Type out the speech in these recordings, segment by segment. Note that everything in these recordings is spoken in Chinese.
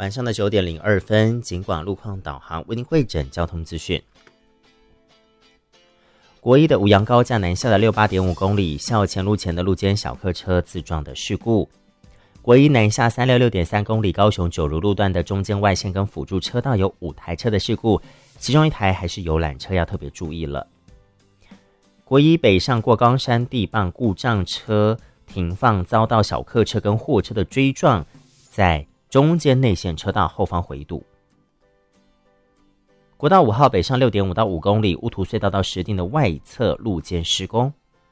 晚上的9点02分，警广路况导航为您汇整交通资讯。国一的五杨高架南下的68.5公里，校前路前的路肩小客车自撞的事故。国一南下366.3公里，高雄九如路段的中间外线跟辅助车道有5台车的事故，其中1台还是游览车，要特别注意了。国一北上过冈山地磅故障车停放遭到小客车跟货车的追撞，在中间内线车道后方回堵。国道5号北上6.5到5公里，乌涂隧道到石碇的外侧路肩施工。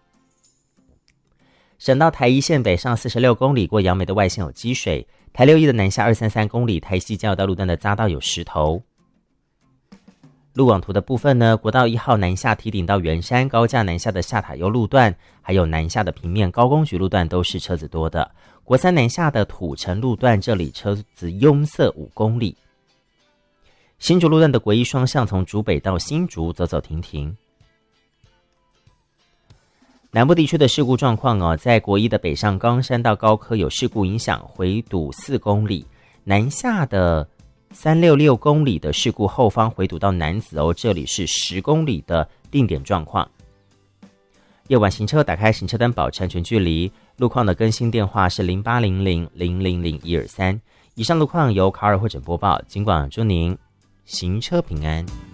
省道台一线北上46公里，过杨梅的外线有积水。台6一的南下233公里，台西交流道路段的匝道有石头。路网图的部分呢，国道1号南下堤顶到圆山，高架南下的下塔悠路段，还有南下的平面高工局路段都是车子多的。国三南下的土城路段，这里车子拥塞5公里。新竹路段的国一双向从竹北到新竹走走停停。南部地区的事故状况在国一的北上冈山到高科有事故影响，回堵4公里。南下的366公里的事故后方回堵到南子这里是10公里的定点状况。夜晚行车打开行车灯保持安全距离。路况的更新电话是0800000123。以上路况由卡尔会诊播报，警广祝您行车平安。